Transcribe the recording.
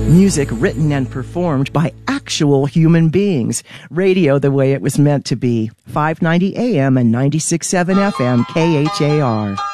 Music written and performed by actual human beings. Radio the way it was meant to be. 590 AM and 96.7 FM KHAR.